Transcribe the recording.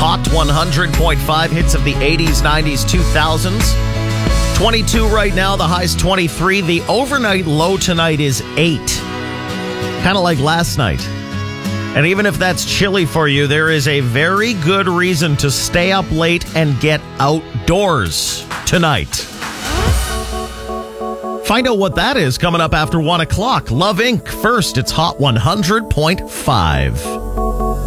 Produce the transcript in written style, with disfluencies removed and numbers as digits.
Hot 100.5 hits of the 80s, 90s, 2000s. 22 right now. The high's 23. The overnight low tonight is 8. Kind of like last night. And even if that's chilly for you, there is a very good reason to stay up late and get outdoors tonight. Find out what that is coming up after 1 o'clock. Love Inc. First, it's Hot 100.5.